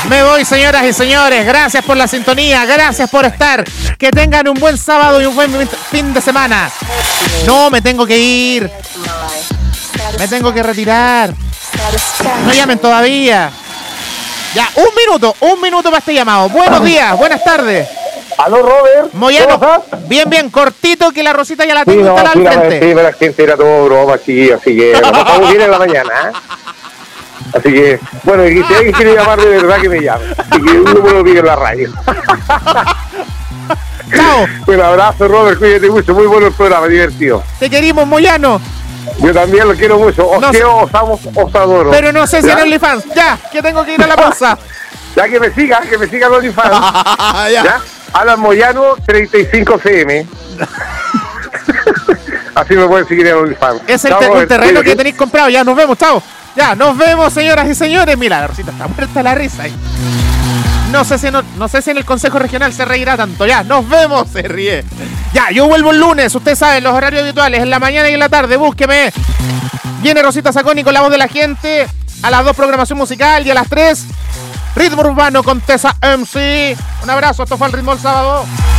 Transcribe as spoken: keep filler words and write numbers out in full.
Me voy, señoras y señores. Gracias por la sintonía. Gracias por estar. Que tengan un buen sábado y un buen fin de semana. No, me tengo que ir. Me tengo que retirar. No llamen todavía. Ya, un minuto. Un minuto para este llamado. Buenos días. Buenas tardes. Aló, Robert. Moyano. Bien, bien. Cortito que la Rosita ya la tengo sí, no, instalada sí, al la, frente. sí, pero la gente era todo broma, sí, así que nos pasamos bien en la mañana, ¿eh? Así que, bueno, y si alguien quiere llamar de verdad que me llame. Así que uno me lo pide en la radio. Chao. Un abrazo, Robert, cuídate mucho, muy bueno el programa, divertido. Te querimos, Moyano. Yo también lo quiero mucho, os No quiero, os amo, os adoro. Pero no sé si ¿Ya? en OnlyFans. Ya, que tengo que ir a la pausa. Ya que me siga, que me siga el OnlyFans. ya. ¿Ya? Alan Moyano, treinta y cinco C M. Así me pueden seguir en OnlyFans. Es el Chao, te- un Robert, terreno cuídate. que tenéis comprado. Ya, nos vemos, chao. Ya, nos vemos, señoras y señores. Mira, la Rosita está muerta de la risa. No sé si no, no sé si en el Consejo Regional se reirá tanto. Ya, nos vemos, se ríe. Ya, yo vuelvo el lunes. Ustedes saben, los horarios habituales, en la mañana y en la tarde. Búsqueme. Viene Rosita Saconi con la voz de la gente. A las dos, programación musical. Y a las tres, ritmo urbano con Tessa M C. Un abrazo, esto fue el ritmo el sábado.